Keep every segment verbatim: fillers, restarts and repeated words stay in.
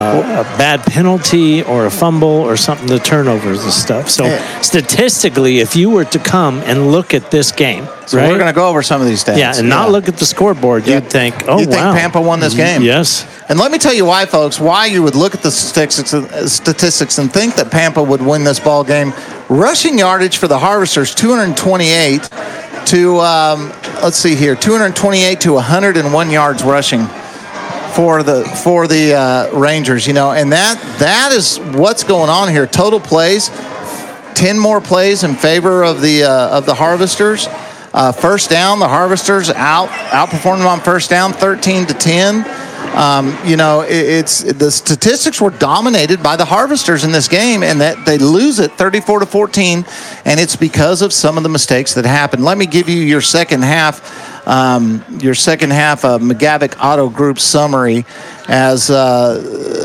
a bad penalty or a fumble or something, the turnovers and stuff. So Yeah. statistically, if you were to come and look at this game, So right? we're going to go over some of these stats. Yeah, and not look at the scoreboard. Yeah. You'd think, oh, You think wow. Pampa won this game? Yes. And let me tell you why, folks, why you would look at the statistics, uh, statistics and think that Pampa would win this ball game. Rushing yardage for the Harvesters, two hundred twenty-eight to, um, let's see here, two hundred twenty-eight to one hundred one yards rushing for the for the uh, Rangers, you know, and that that is what's going on here. Total plays, ten more plays in favor of the uh, of the Harvesters. Uh, first down, the Harvesters out outperformed them on first down, thirteen to ten. Um, you know, it, it's the statistics were dominated by the Harvesters in this game, and that they lose it thirty-four to fourteen, and it's because of some of the mistakes that happened. Let me give you your second half. Um, your second half of McGavick Auto Group summary as uh,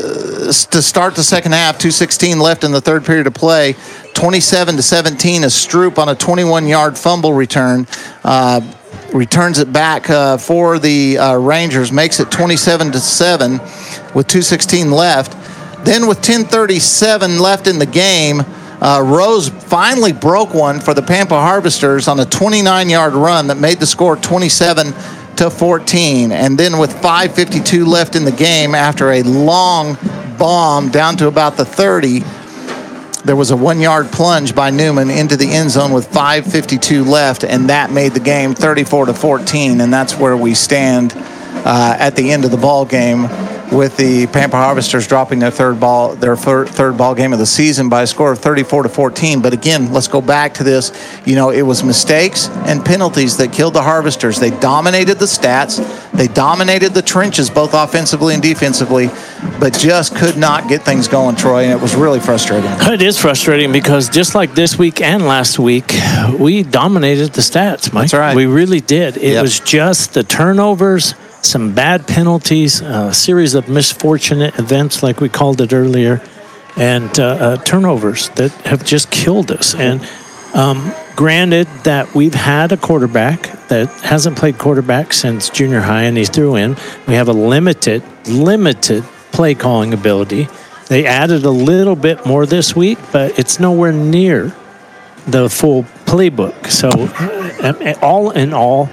to start the second half, two sixteen left in the third period of play, twenty-seven to seventeen, a Stroop on a twenty-one-yard fumble return. Uh, returns it back uh, for the uh, Rangers, makes it twenty-seven to seven with two sixteen left. Then with ten thirty-seven left in the game, Uh, Rose finally broke one for the Pampa Harvesters on a twenty-nine-yard run that made the score twenty-seven to fourteen. And then with five fifty-two left in the game, after a long bomb down to about the thirty, there was a one-yard plunge by Newman into the end zone with five fifty-two left, and that made the game thirty-four to fourteen. And that's where we stand uh, at the end of the ball game, with the Pampa Harvesters dropping their third ball, their third, third ball game of the season by a score of thirty-four to fourteen. But again, let's go back to this. You know, it was mistakes and penalties that killed the Harvesters. They dominated the stats. They dominated the trenches, both offensively and defensively, but just could not get things going, Troy, and it was really frustrating. It is frustrating because just like this week and last week, we dominated the stats, Mike. That's right. We really did. It Yep. was just the turnovers, some bad penalties, a series of misfortunate events like we called it earlier, and uh, uh, turnovers that have just killed us. And um, granted that we've had a quarterback that hasn't played quarterback since junior high, and he's threw in. We have a limited, limited play calling ability. They added a little bit more this week, but it's nowhere near the full playbook. So uh, all in all,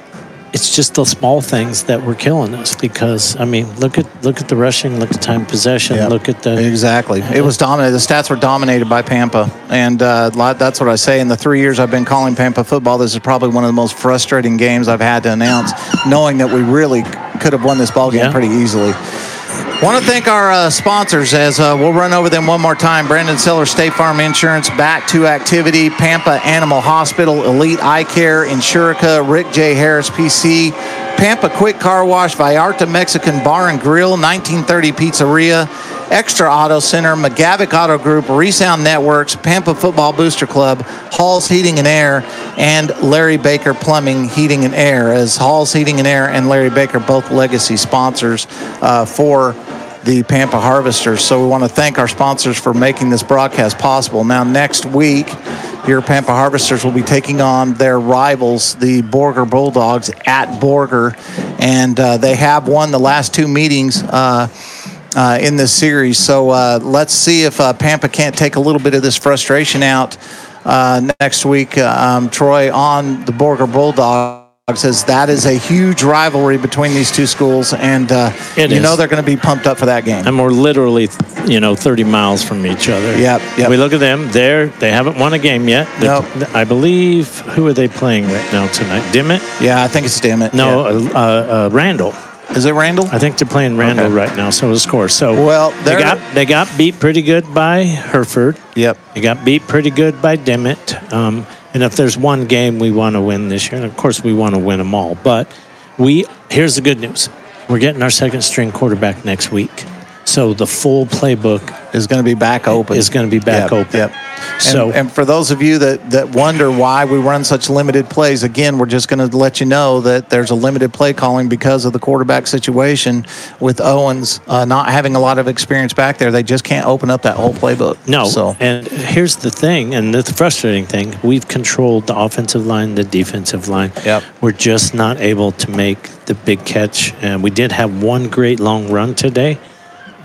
it's just the small things that were killing us because, I mean, look at look at the rushing, look at time possession, Yep. look at the... Exactly. It was dominated. The stats were dominated by Pampa. And uh, that's what I say. In the three years I've been calling Pampa football, this is probably one of the most frustrating games I've had to announce, knowing that we really could have won this ball game Yeah. pretty easily. Want to thank our uh, sponsors as uh, we'll run over them one more time. Brandon Seller, State Farm Insurance, Back to Activity, Pampa Animal Hospital, Elite Eye Care, Insurica, Rick J. Harris, P C, Pampa Quick Car Wash, Vallarta Mexican Bar and Grill, nineteen thirty Pizzeria, Extra Auto Center, McGavick Auto Group, Resound Networks, Pampa Football Booster Club, Hall's Heating and Air, and Larry Baker Plumbing, Heating and Air, as Hall's Heating and Air and Larry Baker, both legacy sponsors uh, for the Pampa Harvesters. So we want to thank our sponsors for making this broadcast possible. Now, next week, your Pampa Harvesters will be taking on their rivals, the Borger Bulldogs, at Borger, and uh, they have won the last two meetings uh, uh, in this series. So uh, let's see if uh, Pampa can't take a little bit of this frustration out uh, next week, uh, um, Troy, on the Borger Bulldogs. Says that is a huge rivalry between these two schools, and uh, you It is. know they're going to be pumped up for that game. And we're literally, you know, thirty miles from each other. Yep, yep. We look at them. They're, they haven't won a game yet. They're- Nope. I believe, who are they playing right now tonight? Dimmitt? Yeah, I think it's Dimmitt. No, Yeah. uh, uh, Randall. Is it Randall? I think they're playing Randall Okay. right now, so the score. So Well, they they're- got they got beat pretty good by Hereford. Yep. They got beat pretty good by Dimmitt. Um, and if there's one game we want to win this year, and of course we want to win them all, but we here's the good news: we're getting our second string quarterback next week, so the full playbook Is going to be back open. is going to be back Yep, open. Yep. So and, and for those of you that, that wonder why we run such limited plays, again, we're just going to let you know that there's a limited play calling because of the quarterback situation with Owens uh, not having a lot of experience back there. They just can't open up that whole playbook. No, So and here's the thing, and the frustrating thing, we've controlled the offensive line, the defensive line. Yep. We're just not able to make the big catch. And we did have one great long run today.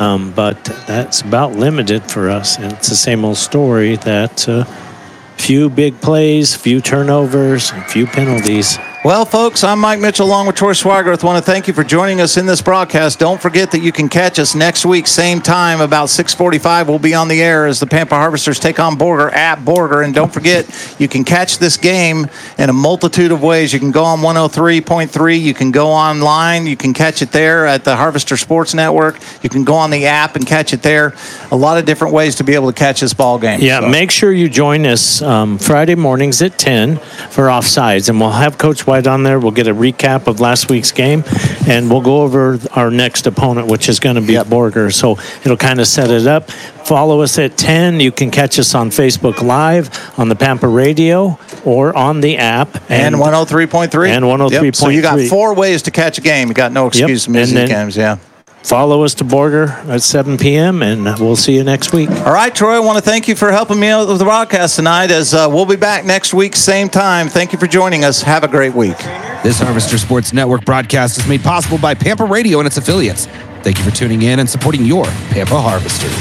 Um, but that's about limited for us. And it's the same old story that uh, few big plays, few turnovers, and few penalties. Well, folks, I'm Mike Mitchell along with Troy Swigerth. I want to thank you for joining us in this broadcast. Don't forget that you can catch us next week, same time, about six forty-five. We'll be on the air as the Pampa Harvesters take on Borger at Borger. And don't forget, you can catch this game in a multitude of ways. You can go on one oh three point three. You can go online. You can catch it there at the Harvester Sports Network. You can go on the app and catch it there. A lot of different ways to be able to catch this ball game. Yeah, so. Make sure you join us um, Friday mornings at ten for Offsides. And we'll have Coach White on there. We'll get a recap of last week's game, and we'll go over our next opponent, which is going to be yep. Borger. So it'll kind of set it up. Follow us at ten. You can catch us on Facebook Live, on the Pampa Radio, or on the app. And, and one oh three point three. And one oh three point three. Yep. So you got four ways to catch a game. You got no excuse yep. to miss these games, yeah. Follow us to Borger at seven p.m., and we'll see you next week. All right, Troy, I want to thank you for helping me out with the broadcast tonight, as uh, we'll be back next week, same time. Thank you for joining us. Have a great week. This Harvester Sports Network broadcast is made possible by Pampa Radio and its affiliates. Thank you for tuning in and supporting your Pampa Harvesters.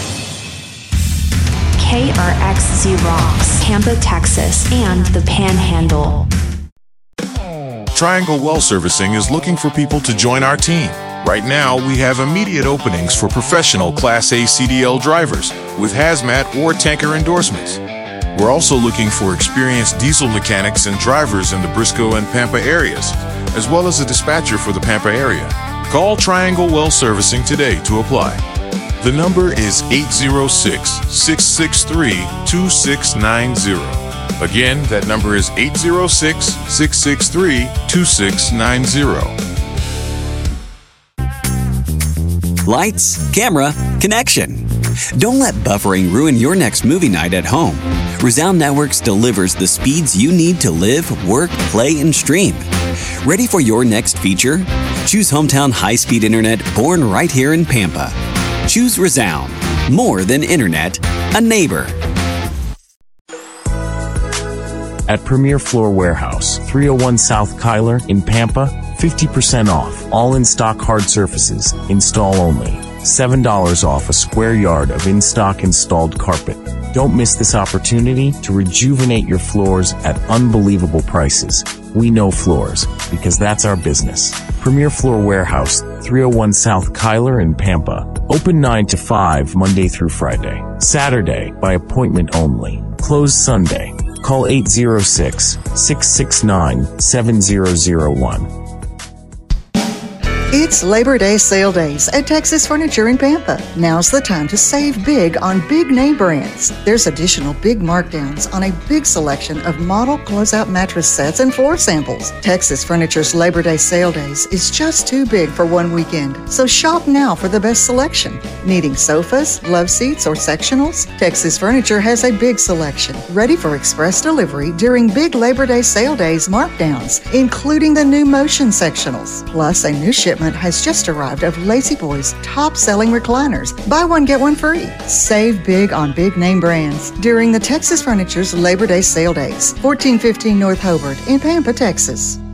K R X Z rocks, Pampa, Texas, and the Panhandle. Triangle Well Servicing is looking for people to join our team. Right now, we have immediate openings for professional Class A C D L drivers with hazmat or tanker endorsements. We're also looking for experienced diesel mechanics and drivers in the Briscoe and Pampa areas, as well as a dispatcher for the Pampa area. Call Triangle Well Servicing today to apply. The number is eight zero six, six six three, two six nine zero. Again, that number is eight zero six, six six three, two six nine zero. Lights, camera, connection. Don't let buffering ruin your next movie night at home. Resound Networks delivers the speeds you need to live, work, play, and stream. Ready for your next feature? Choose hometown high-speed internet born right here in Pampa. Choose Resound. More than internet, a neighbor. At Premier Floor Warehouse, three oh one South Kyler in Pampa, fifty percent off all in-stock hard surfaces, install only. seven dollars off a square yard of in-stock installed carpet. Don't miss this opportunity to rejuvenate your floors at unbelievable prices. We know floors, because that's our business. Premier Floor Warehouse, three oh one South Kyler in Pampa. Open nine to five Monday through Friday. Saturday, by appointment only. Closed Sunday. Call eight zero six, six six nine, seven zero zero one. It's Labor Day sale days at Texas Furniture in Pampa. Now's the time to save big on big name brands. There's additional big markdowns on a big selection of model closeout mattress sets and floor samples. Texas Furniture's Labor Day sale days is just too big for one weekend, so shop now for the best selection. Needing sofas, love seats, or sectionals? Texas Furniture has a big selection, ready for express delivery during big Labor Day sale days markdowns, including the new Motion sectionals. Plus, a new shipment has just arrived of Lazy Boy's top-selling recliners. Buy one, get one free. Save big on big name brands during the Texas Furniture's Labor Day sale days. fourteen fifteen North Hobart in Pampa, Texas.